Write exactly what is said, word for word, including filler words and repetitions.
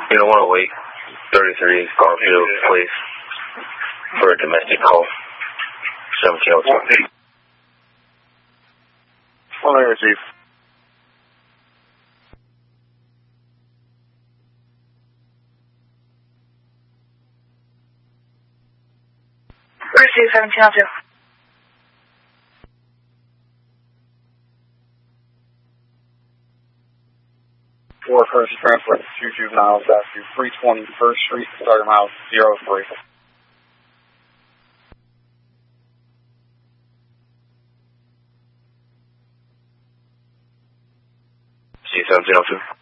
You don't want to wait. thirty-three Garfield, please. For a domestic call. seventeen oh two. Well, I receive. Receive seventeen oh two. Four first transport, two juveniles after three twenty First Street, starting mile zero three. C seventeen oh two.